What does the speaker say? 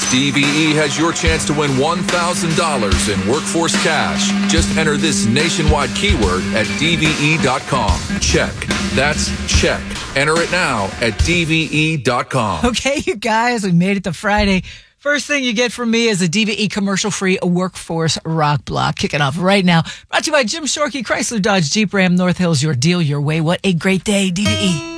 DVE has your chance to win $1,000 in workforce cash. Just enter this nationwide keyword at DVE.com. Check. That's check. Enter it now at DVE.com. Okay, you guys, we made it to Friday. First thing you get from me is a DVE commercial-free workforce rock block. Kicking off right now. Brought to you by Jim Shorkey, Chrysler Dodge Jeep Ram North Hills. Your deal, your way. What a great day, DVE.